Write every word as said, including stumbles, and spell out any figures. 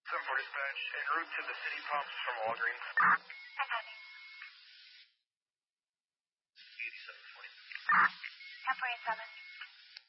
seven four dispatch, en route to the city pumps from Walgreens. I copy. eighty-seven forty. ten forty-seven.